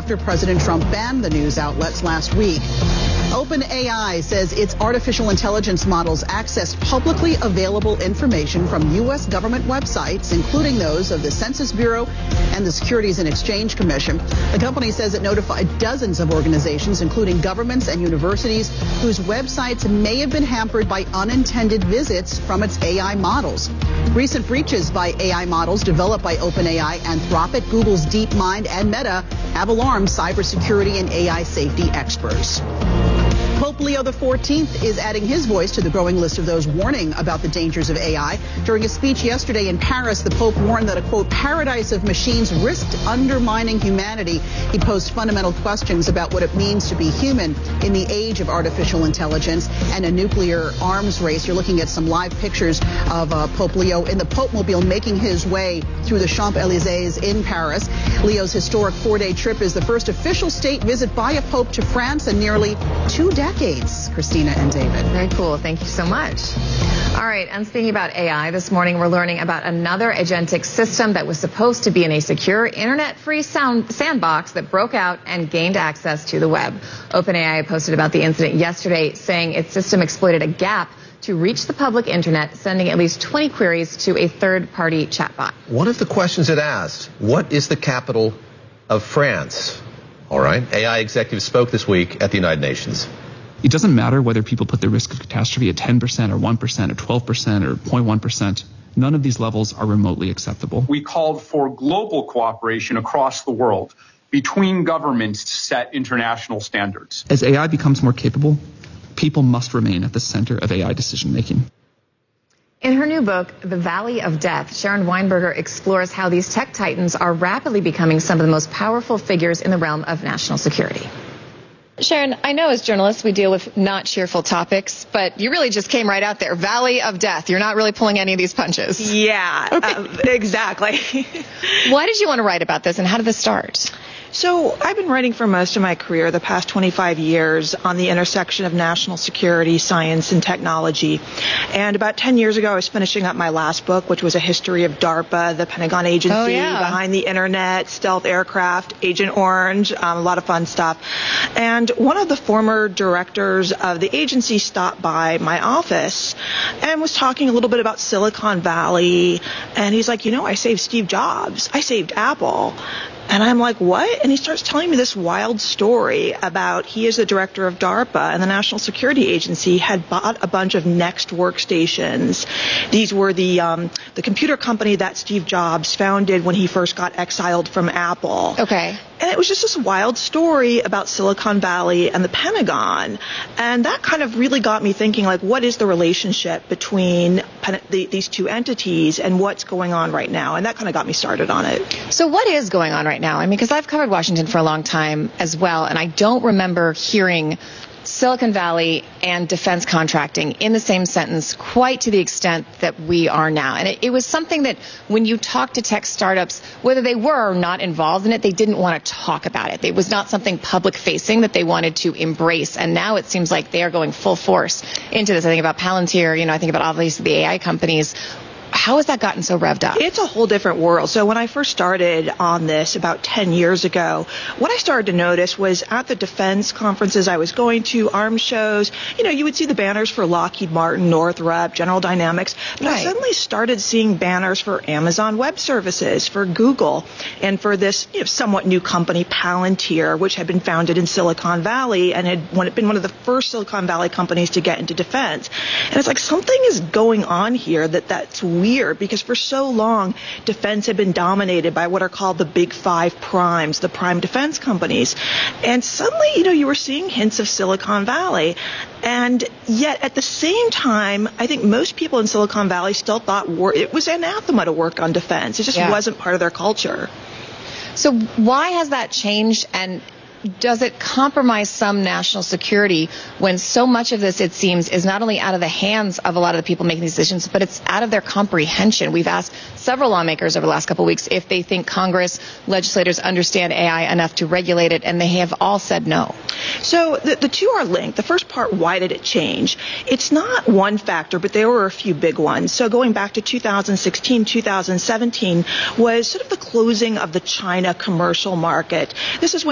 after President Trump banned the news outlets last week. OpenAI says its artificial intelligence models access publicly available information from U.S. government websites, including those of the Census Bureau and the Securities and Exchange Commission. The company says it notified dozens of organizations, including governments and universities, whose websites may have been hampered by unintended visits from its AI models. Recent breaches by AI models developed by OpenAI, Anthropic, Google's DeepMind, and Meta have alarmed cybersecurity and AI safety experts. Pope Leo XIV is adding his voice to the growing list of those warning about the dangers of AI. During a speech yesterday in Paris, the Pope warned that a, quote, paradise of machines risked undermining humanity. He posed fundamental questions about what it means to be human in the age of artificial intelligence and a nuclear arms race. You're looking at some live pictures of Pope Leo in the Pope-mobile making his way through the Champs-Élysées in Paris. Leo's historic 4-day trip is the first official state visit by a pope to France in nearly 2 decades. Christina and David. Very cool. Thank you so much. All right. And speaking about AI, this morning we're learning about another agentic system that was supposed to be in a secure, internet-free sandbox that broke out and gained access to the web. OpenAI posted about the incident yesterday, saying its system exploited a gap to reach the public internet, sending at least 20 queries to a third-party chatbot. One of the questions it asked, what is the capital of France? All right. AI executives spoke this week at the United Nations. It doesn't matter whether people put the risk of catastrophe at 10% or 1% or 12% or 0.1%. None of these levels are remotely acceptable. We called for global cooperation across the world between governments to set international standards. As AI becomes more capable, people must remain at the center of AI decision-making. In her new book, The Valley of Death, Sharon Weinberger explores how these tech titans are rapidly becoming some of the most powerful figures in the realm of national security. Sharon, I know as journalists we deal with not cheerful topics, but you really just came right out there. Valley of Death. You're not really pulling any of these punches. Yeah, okay. Exactly. Why did you want to write about this, and how did this start? So I've been writing for most of my career, the past 25 years, on the intersection of national security, science, and technology. And about 10 years ago, I was finishing up my last book, which was a history of DARPA, the Pentagon agency behind the internet, stealth aircraft, Agent Orange, a lot of fun stuff. And one of the former directors of the agency stopped by my office and was talking a little bit about Silicon Valley. And he's like, I saved Steve Jobs. I saved Apple. And I'm like, what? And he starts telling me this wild story about he is the director of DARPA, and the National Security Agency had bought a bunch of Next workstations. These were the computer company that Steve Jobs founded when he first got exiled from Apple. Okay. And it was just this wild story about Silicon Valley and the Pentagon. And that kind of really got me thinking, like, what is the relationship between these two entities and what's going on right now? And that kind of got me started on it. So what is going on right now? I mean, because I've covered Washington for a long time as well, and I don't remember hearing Silicon Valley and defense contracting in the same sentence quite to the extent that we are now. And it was something that when you talk to tech startups, whether they were or not involved in it, they didn't want to talk about it. It was not something public facing that they wanted to embrace. And now it seems like they are going full force into this. I think about Palantir, I think about obviously the AI companies. How has that gotten so revved up? It's a whole different world. So when I first started on this about 10 years ago, what I started to notice was at the defense conferences I was going to, arms shows, you would see the banners for Lockheed Martin, Northrop, General Dynamics. But I suddenly started seeing banners for Amazon Web Services, for Google, and for this somewhat new company, Palantir, which had been founded in Silicon Valley and had been one of the first Silicon Valley companies to get into defense. And it's like something is going on here that's weird, because for so long, defense had been dominated by what are called the big five primes, the prime defense companies. And suddenly, you were seeing hints of Silicon Valley. And yet, at the same time, I think most people in Silicon Valley still thought it was anathema to work on defense. It just wasn't part of their culture. So why has that changed, and does it compromise some national security when so much of this, it seems, is not only out of the hands of a lot of the people making these decisions, but it's out of their comprehension? We've asked several lawmakers over the last couple of weeks if they think Congress, legislators understand AI enough to regulate it, and they have all said no. So the two are linked. The first part, why did it change? It's not one factor, but there were a few big ones. So going back to 2016, 2017 was sort of the closing of the China commercial market. This is when